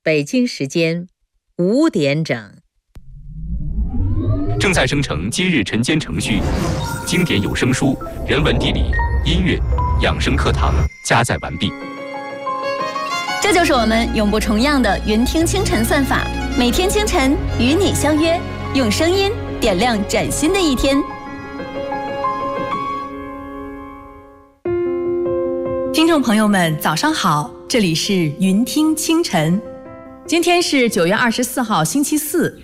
北京时间5点整。 正在生成今日晨间程序，经典有声书、人文地理、音乐、养生课堂加载完毕。 这就是我们永不重样的云听清晨算法，每天清晨与你相约，用声音点亮崭新的一天。 听众朋友们，早上好，这里是云听清晨。今天是9月24号，星期四。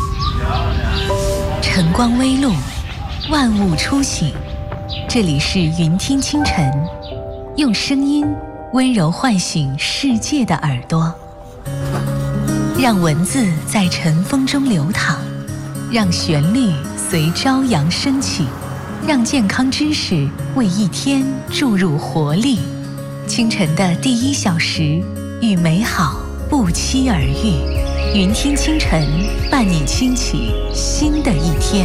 晨光微露，万物初醒。这里是云听清晨，用声音温柔唤醒世界的耳朵，让文字在晨风中流淌，让旋律随朝阳升起，让健康知识为一天注入活力。清晨的第1小时，与美好不期而遇。云听清晨，伴你轻启新的一天。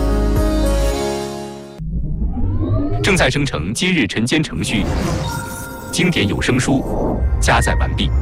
正在生成今日晨间程序，经典有声书加载完毕。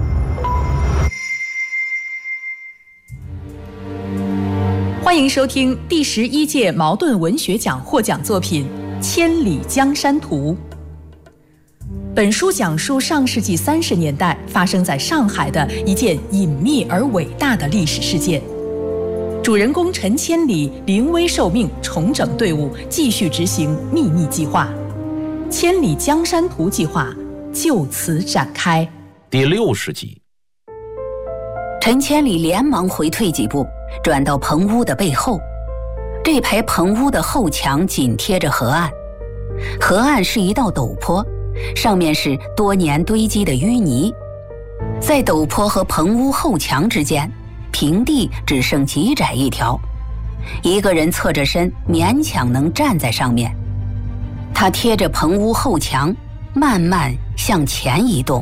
欢迎收听第11届茅盾文学奖获奖作品《千里江山图》。本书讲述上世纪30年代发生在上海的一件隐秘而伟大的历史事件。主人公陈千里临危受命，重整队伍，继续执行秘密计划。千里江山图计划就此展开。 第60集， 陈千里连忙回退几步，转到棚屋的背后。这排棚屋的后墙紧贴着河岸，河岸是一道陡坡，上面是多年堆积的淤泥。在陡坡和棚屋后墙之间，平地只剩极窄一条，一个人侧着身，勉强能站在上面。他贴着棚屋后墙，慢慢向前移动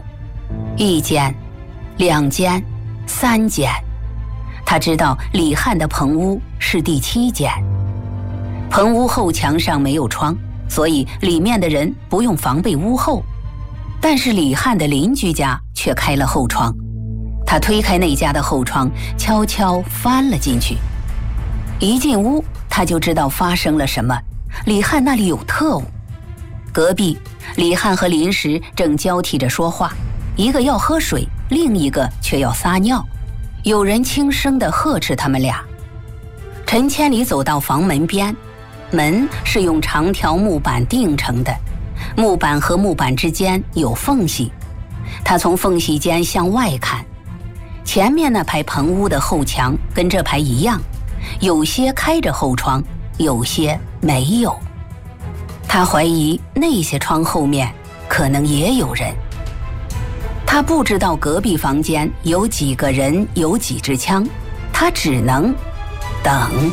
，1间、2间、3间。他知道李汉的棚屋是第7间。棚屋后墙上没有窗，所以里面的人不用防备屋后。但是李汉的邻居家却开了后窗，他推开那家的后窗，悄悄翻了进去。一进屋，他就知道发生了什么。李汉那里有特务。隔壁，李汉和林石正交替着说话，一个要喝水，另一个却要撒尿。有人轻声地呵斥他们俩。陈千里走到房门边，门是用长条木板钉成的，木板和木板之间有缝隙。他从缝隙间向外看，前面那排棚屋的后墙跟这排一样，有些开着后窗，有些没有。他怀疑那些窗后面可能也有人。他不知道隔壁房间有几个人，有几支枪，他只能等。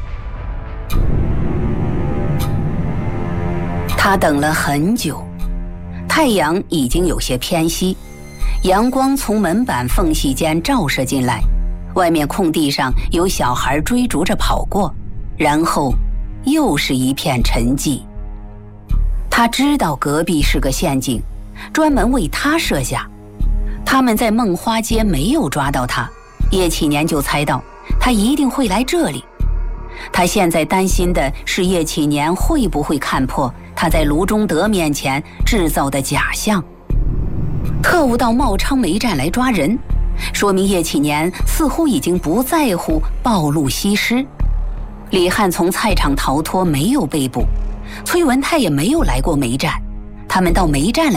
他等了很久，太阳已经有些偏西，阳光从门板缝隙间照射进来，外面空地上有小孩追逐着跑过，然后又是一片沉寂。他知道隔壁是个陷阱，专门为他设下。他们在梦花街没有抓到他，叶启年就猜到他一定会来这里。他现在担心的是叶启年会不会看破他在卢中德面前制造的假象。特务到茂昌煤站来抓人，说明叶启年似乎已经不在乎暴露西施。李汉从菜场逃脱，没有被捕，崔文泰也没有来过煤站，他们到煤站来